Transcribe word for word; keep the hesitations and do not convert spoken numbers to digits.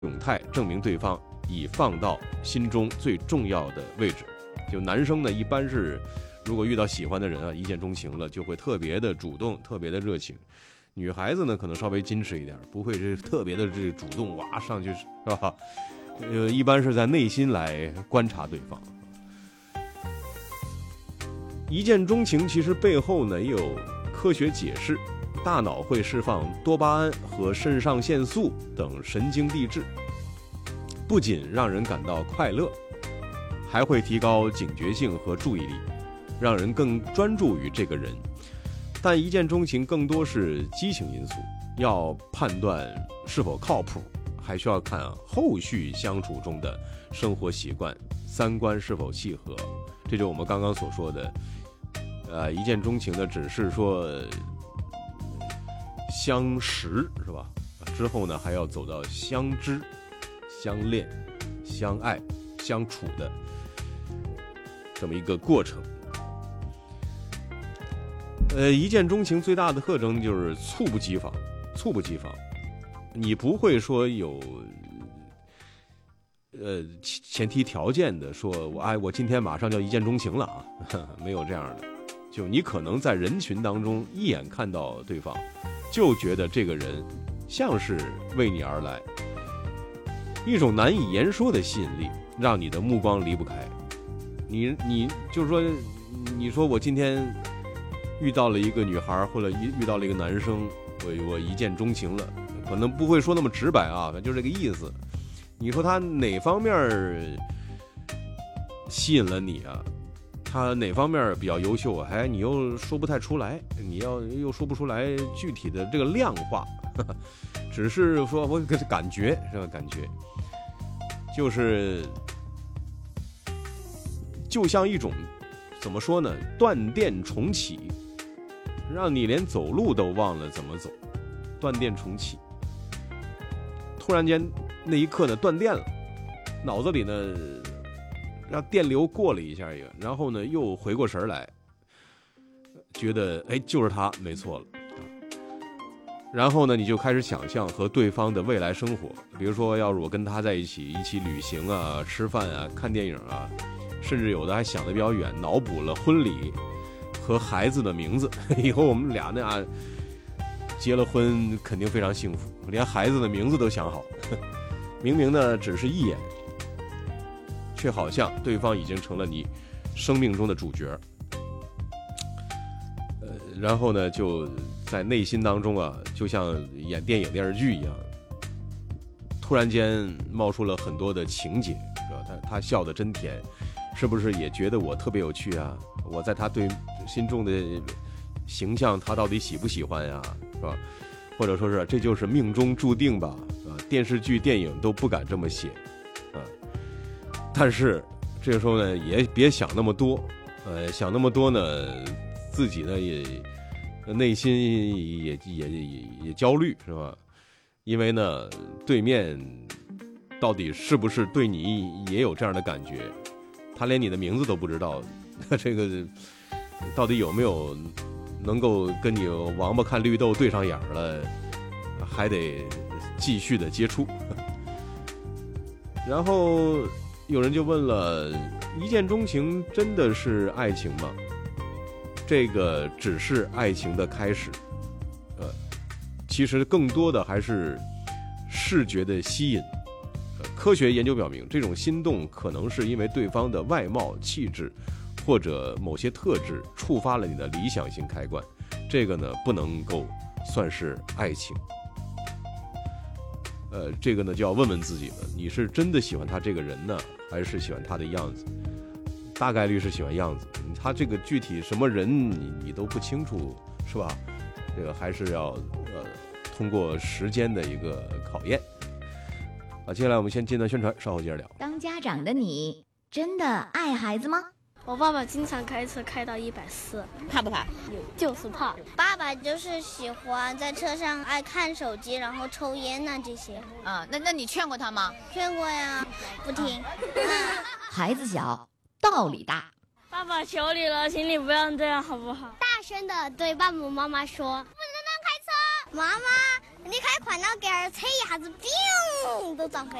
永态证明对方已放到心中最重要的位置。就男生呢，一般是如果遇到喜欢的人啊，一见钟情了，就会特别的主动，特别的热情。女孩子呢，可能稍微矜持一点，不会是特别的这主动，哇上去是吧？呃，一般是在内心来观察对方。一见钟情其实背后呢也有科学解释，大脑会释放多巴胺和肾上腺素等神经递质，不仅让人感到快乐，还会提高警觉性和注意力，让人更专注于这个人。但一见钟情更多是激情因素，要判断是否靠谱，还需要看后续相处中的生活习惯、三观是否契合。这就是我们刚刚所说的，呃，一见钟情的只是说相识，是吧？之后呢，还要走到相知、相恋、相爱、相处的这么一个过程。呃，一见钟情最大的特征就是猝不及防，猝不及防。你不会说有呃前提条件的说，我哎，我今天马上就一见钟情了啊，呵呵没有这样的。就你可能在人群当中一眼看到对方，就觉得这个人像是为你而来，一种难以言说的吸引力，让你的目光离不开。你你就是说，你说我今天遇到了一个女孩，或者遇到了一个男生，我我一见钟情了，可能不会说那么直白啊，就这个意思。你说他哪方面吸引了你啊？他哪方面比较优秀啊？哎，你又说不太出来，你要又说不出来具体的这个量化，呵呵，只是说我感觉是吧？感觉就是就像一种怎么说呢？断电重启。让你连走路都忘了怎么走，断电重启。突然间那一刻呢断电了，脑子里呢让电流过了一下也，然后呢又回过神来，觉得哎就是他没错了。然后呢你就开始想象和对方的未来生活，比如说要是我跟他在一起一起旅行啊、吃饭啊、看电影啊，甚至有的还想得比较远，脑补了婚礼和孩子的名字，以后我们俩那样结了婚肯定非常幸福，连孩子的名字都想好。明明呢只是一眼，却好像对方已经成了你生命中的主角。呃，然后呢就在内心当中啊，就像演电影电视剧一样，突然间冒出了很多的情节，是吧？他他笑得真甜，是不是也觉得我特别有趣啊？我在他对心中的形象，他到底喜不喜欢呀？是吧？或者说是这就是命中注定吧？啊，电视剧、电影都不敢这么写啊。但是这个时候呢，也别想那么多，呃，想那么多呢，自己呢也内心也也也也焦虑，是吧？因为呢，对面到底是不是对你也有这样的感觉？他连你的名字都不知道。这个到底有没有能够跟你王八看绿豆对上眼了，还得继续的接触。然后有人就问了，一见钟情真的是爱情吗？这个只是爱情的开始，呃，其实更多的还是视觉的吸引。呃，科学研究表明，这种心动可能是因为对方的外貌、气质或者某些特质触发了你的理想型开关，这个呢不能够算是爱情。呃，这个呢就要问问自己了，你是真的喜欢他这个人呢，还是喜欢他的样子？大概率是喜欢样子，他这个具体什么人你你都不清楚，是吧？这个还是要呃通过时间的一个考验。好，接下来我们先进段宣传，稍后接着聊。 当家长的你真的爱孩子吗？ 我爸爸经常开车开到一百四， 怕不怕？ 就是怕。 爸爸就是喜欢在车上爱看手机，然后抽烟呐、啊、这些。 啊，那那你劝过他吗？ 劝过呀，不听。 孩子小，道理大。 爸爸求你了，请你不要这样好不好？ 大声的对爸爸妈妈说，不能乱开车。妈妈， 你开快点，给儿踩一下子，砰，都撞飞。